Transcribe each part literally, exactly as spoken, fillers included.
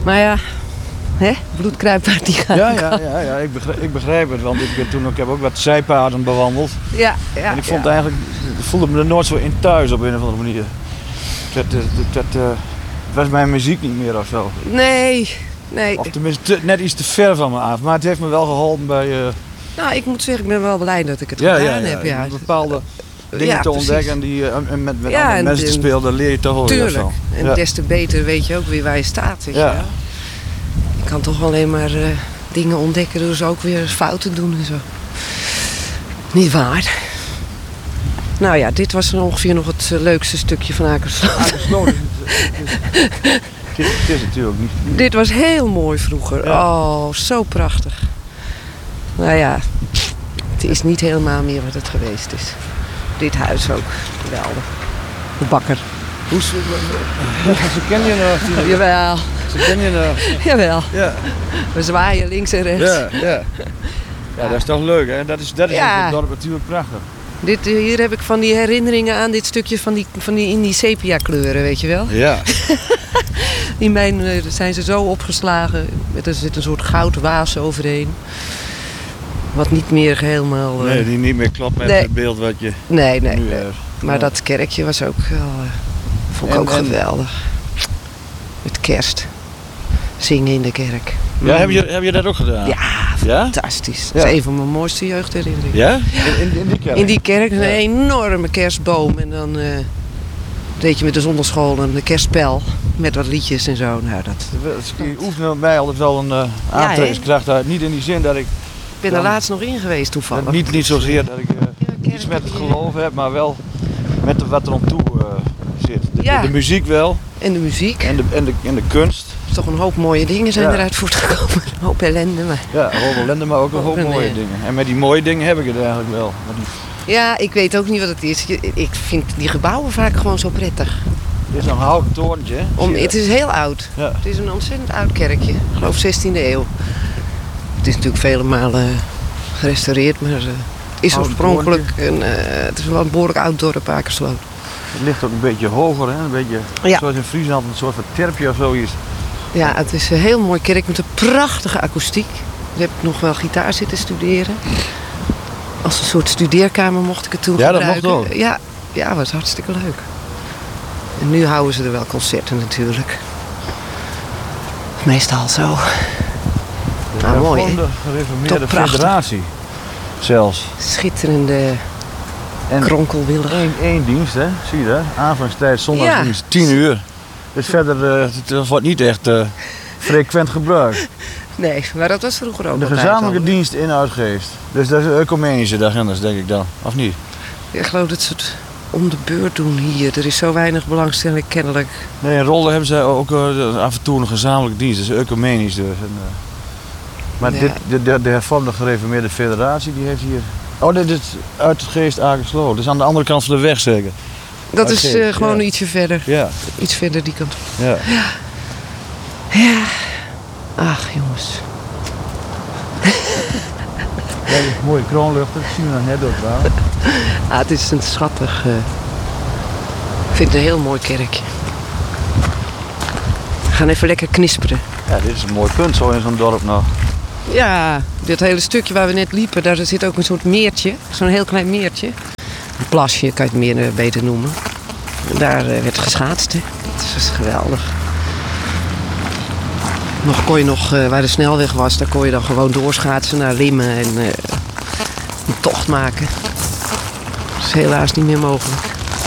Maar ja, hè? Bloed kruipt uit die gaan. Ja, ja, ja, ja ik, begrijp, ik begrijp het, want ik, ben toen, ik heb ook wat zijpaden bewandeld. Ja, ja. En ik vond ja. eigenlijk, ik voelde me er nooit zo in thuis op een of andere manier. Dat, dat, dat, dat, uh, het was mijn muziek niet meer of zo. Nee, nee. Of tenminste te, net iets te ver van me af. Maar het heeft me wel geholpen bij... Uh, nou, ik moet zeggen, ik ben wel blij dat ik het ja, gedaan ja, ja, heb. Ja, om bepaalde dingen ja, te precies. ontdekken en die, uh, en met, met Ja, andere en mensen de- te spelen, dan leer je toch wel weer Tuurlijk. van. En Ja. des te beter weet je ook weer waar je staat. Weet Ja. je wel. Je kan toch alleen maar uh, dingen ontdekken door ze ook weer fouten doen en zo. Niet waar. Nou ja, dit was ongeveer nog het uh, leukste stukje van Akersloot. Akersloot is het, het, is, het is natuurlijk niet... Dit was heel mooi vroeger. Ja. Oh, zo prachtig. Nou ja, het is niet helemaal meer wat het geweest is. Dit huis ook. Geweldig. De bakker. Hoe ze, ze kennen je nog? die- Jawel, Ze kennen je nog? jawel. Ja, We zwaaien links en rechts. ja, ja. Ja, dat is toch leuk, hè? Dat is, dat is Ja. het dorp natuurlijk prachtig. Dit, hier heb ik van die herinneringen aan dit stukje van die, van die, in die sepia kleuren, weet je wel. Ja. In mijn eh, zijn ze zo opgeslagen. Er zit een soort goudwaas overheen. Wat niet meer helemaal... eh, Nee, die niet meer klopt met Nee. het beeld wat je nee, nee. nu nee. hebt. Maar Ja. dat kerkje was ook wel... eh, vond ik En- ook en- geweldig. Met kerst. Zingen in de kerk. Ja, heb je, heb je dat ook gedaan? Ja, Ja? fantastisch. Ja. Dat is een van mijn mooiste jeugdherinneringen. Ja? In, in, in die kerk? In die kerk een Ja. enorme kerstboom. En dan eh, deed je met de zondagschool een kerstspel. Met wat liedjes en zo. Nou, dat, Je oefende bij mij altijd wel een uh, aantrekkingskracht uit. Niet in die zin dat ik... ik ben Dan- er laatst nog in geweest toevallig. dat niet, niet zozeer dat ik uh, Ja, iets met het kerk- geloof heb, maar wel met de, wat er om toe uh, zit. De, Ja. de, de muziek wel. En de muziek. En de, en de, en de kunst. Er is toch een hoop mooie dingen zijn Ja. eruit voortgekomen. Een hoop ellende. Maar... Ja, een hoop ellende, maar ook een Ook hoop een, mooie eh, dingen. En met die mooie dingen heb ik het eigenlijk wel. Maar die, Ja, ik weet ook niet wat het is. Je- Ik vind die gebouwen vaak gewoon zo prettig. dit is een houten torentje. hè? Om, Zie je het is heel oud. dat? Ja. Het is een ontzettend oud kerkje. Ik geloof zestiende eeuw. Het is natuurlijk vele malen gerestaureerd, maar het is Oud oorspronkelijk een, eh, het is wel een behoorlijk oud dorp, Akersloot. Het ligt ook een beetje hoger, hè? Een beetje Ja. zoals in Friesland, een soort van terpje of zoiets. Ja, het is een heel mooi kerk met een prachtige akoestiek. Daar heb ik nog wel gitaar zitten studeren. Als een soort studeerkamer mocht ik het toen Ja, dat gebruiken. mocht ook. Ja, ja, was hartstikke leuk. En nu houden ze er wel concerten natuurlijk. Meestal zo. De Ah, mooi, hè? hervormde gereformeerde Toch prachtig. federatie zelfs. Schitterende En kronkelwillig. één, één dienst, hè? Zie je dat? Aanvangstijd zondagsdienst, Ja. tien uur. Dus verder, uh, het wordt niet echt uh, frequent gebruikt. Nee, maar dat was vroeger ook De altijd gezamenlijke al. dienst in Uitgeest. Dus dat is een ecumenische agendas, denk ik dan. Of niet? Ik geloof dat ze het om de beurt doen hier. Er is zo weinig belangstelling kennelijk. Nee, in Rolde hebben ze ook uh, af en toe een gezamenlijke dienst. Dat is ecumenisch dus. En, uh, maar Ja. dit, de, de, de hervormde gereformeerde federatie, die heeft hier... Oh, dit is Uitgeest Akersloot. Dat is aan de andere kant van de weg zeker. Dat is Oké, eh, gewoon ja. ietsje verder. Ja, Iets verder die kant. ja. Ja. Ach, jongens. Ja, die mooie kroonluchter, dat zien we nog net ook wel. Ah, het is een schattig... eh, ik vind het een heel mooi kerkje. We gaan even lekker knisperen. Ja, dit is een mooi punt zo in zo'n dorp nog. Ja, dit hele stukje waar we net liepen, daar zit ook een soort meertje. Zo'n heel klein meertje. Een plasje, kan je het meer eh, beter noemen. En daar eh, werd geschaatst. Hè. Dat is geweldig. Nog kon je nog, eh, waar de snelweg was, daar kon je dan gewoon doorschaatsen naar Limmen en eh, een tocht maken. Dat is helaas niet meer mogelijk.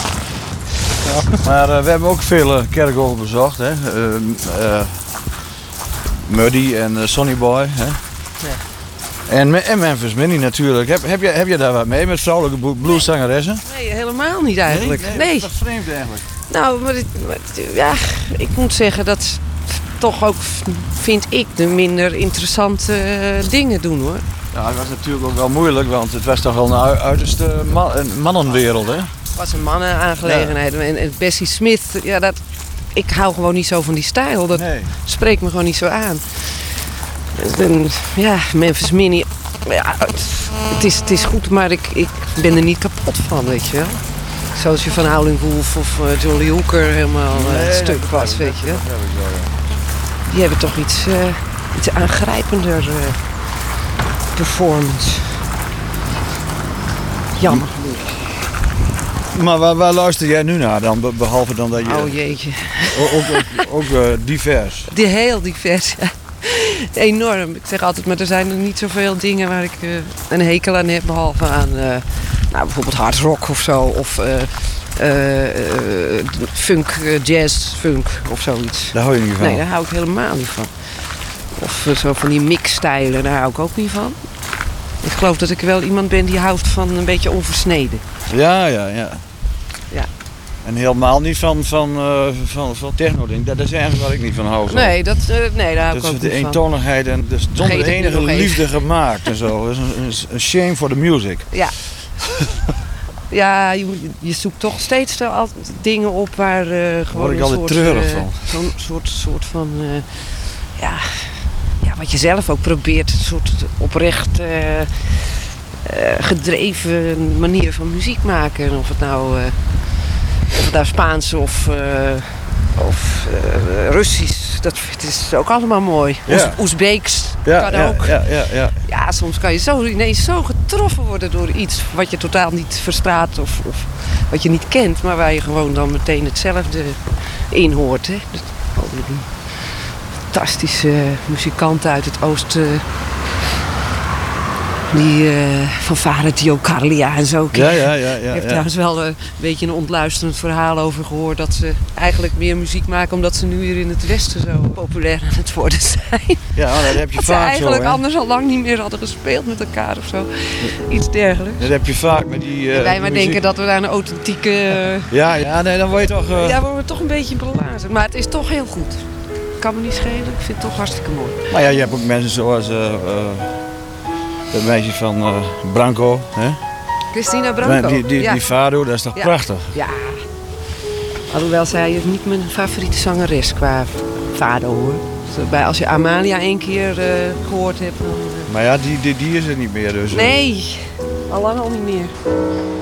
Maar uh, we hebben ook veel uh, kerkhoven bezocht. Hè. Uh, uh, Muddy en uh, Sonny Boy. Hè. Ja. En, Me- en Memphis Minnie natuurlijk. Heb, heb, je, heb je daar wat mee met vrouwelijke blo- blueszangeressen? Nee, helemaal niet eigenlijk. Nee, Nee. dat is toch vreemd eigenlijk. Nou, maar, dit- maar dit- ja, ik moet zeggen dat toch ook, vind ik, de minder interessante eh, dingen doen hoor. Ja, het was natuurlijk ook wel moeilijk, want het was toch wel een ui- uiterste ma- een mannenwereld. Hè? Het was een mannenaangelegenheid. En, en Bessie Smith, ja, dat, ik hou gewoon niet zo van die stijl. Dat Nee. spreekt me gewoon niet zo aan. En, ja, Memphis Minnie, ja, het, het, is, het is goed, maar ik, ik ben er niet kapot van, weet je wel. Zoals je van Howlin' Wolf of uh, Jolly Hooker helemaal uh, Nee, stuk dat was, begrijp ik, weet je wel. dat begrijp ik wel, ja. Die hebben toch iets, uh, iets aangrijpender uh, performance. Jammer genoeg. Maar waar, waar luister jij nu naar dan? Behalve dan dat je... Oh jeetje. Ook, ook, ook uh, divers. Die heel divers, ja. Enorm. Ik zeg altijd, maar er zijn er niet zoveel dingen waar ik uh, een hekel aan heb. Behalve aan uh, nou, bijvoorbeeld hard rock of zo. Of uh, uh, uh, funk, uh, jazz, funk of zoiets. Daar hou je niet van? Nee, daar hou ik helemaal niet van. Of uh, zo van die mixstijlen, daar hou ik ook niet van. Ik geloof dat ik wel iemand ben die houdt van een beetje onversneden. Ja, ja, ja. Ja. En helemaal niet van, van, uh, van, van techno-ding. Dat is eigenlijk waar ik niet van hou. Zo. Nee, dat, uh, nee, daar hou ik dat ook is de niet van. eentonigheid en dus zonder enige liefde even. gemaakt en zo. Dat is een, een shame for the music. Ja. Ja, je, je zoekt toch steeds wel altijd dingen op waar uh, gewoon word ik een altijd soort, treurig uh, van. Zo'n soort, soort van, uh, ja, ja, wat je zelf ook probeert, een soort oprecht uh, uh, gedreven manier van muziek maken. Of het nou, uh, of het nou Spaans of, uh, of uh, Russisch, dat het is ook allemaal mooi. Ja. Oezbeeks Ja, kan ja, ook. ja, ja, ja. Ja, soms kan je zo, ineens zo getroffen worden door iets wat je totaal niet verstaat of, of wat je niet kent, maar waar je gewoon dan meteen hetzelfde in hoort. Hè. Dat, oh, die fantastische muzikanten uit het oosten, die uh, van Varen Dio Carlia en zo. Ja, ja, ja, ja, Ik heb ja. trouwens wel uh, een beetje een ontluisterend verhaal over gehoord dat ze eigenlijk meer muziek maken omdat ze nu hier in het Westen zo populair aan het worden zijn. Ja, dat heb je Dat ze vaak eigenlijk zo, hè? anders al lang niet meer hadden gespeeld met elkaar of zo. Iets dergelijks. Dat heb je vaak met die uh, En wij maar muziek. denken dat we daar een authentieke... Uh, Ja, ja, nee, dan word je toch... Uh... ja, we worden toch een beetje belazerd. Maar het is toch heel goed. Kan me niet schelen. Ik vind het toch hartstikke mooi. Maar ja, je hebt ook mensen zoals... Uh, uh, het meisje van uh, Branco, hè? Christina Branco. Die, die, ja. die Fado, dat is toch Ja. prachtig? Ja. Alhoewel zij is niet mijn favoriete zangeres qua Fado, hoor. Dus bij, als je Amalia één keer uh, gehoord hebt... Dan, uh... Maar ja, die, die, die is er niet meer dus. uh. Nee, al lang al niet meer.